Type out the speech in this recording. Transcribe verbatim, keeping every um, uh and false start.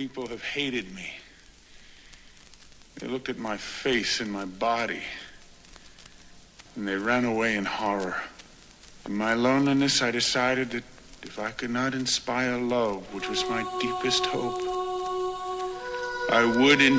people have hated me. They looked at my face and my body, and they ran away in horror. In my loneliness, I decided that if I could not inspire love, which was my deepest hope, I would in